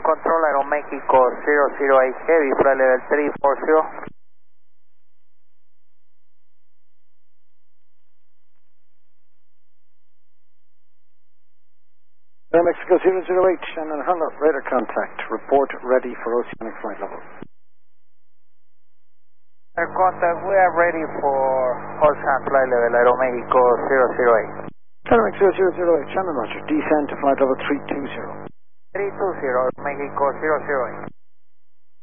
Control, Aeromexico 008 Heavy, flight level 340. Aeromexico 008, Shannon Hunter, radar contact. Report ready for oceanic flight level. Air contact, we are ready for ocean flight level, Aeromexico 008. Aeromexico 008, Shannon Roger, descend to flight level 320. 320, Aeromexico 008.